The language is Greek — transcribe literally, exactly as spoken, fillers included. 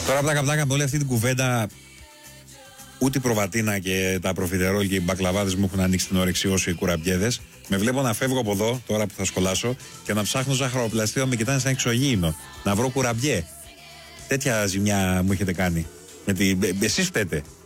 Τώρα πλάκα πλάκα με όλη αυτή την κουβέντα, ούτε η προβατίνα και τα προφιτερόλ και οι μπακλαβάδες μου έχουν ανοίξει την όρεξη όσο οι κουραμπιέδες. Με βλέπω να φεύγω από εδώ, τώρα που θα σχολάσω, και να ψάχνω ζαχαροπλαστείο, με κοιτάνε σαν εξωγήινο. Να βρω κουραμπιέ. Τέτοια ζημιά μου έχετε κάνει. Γιατί εσείς φταίτε.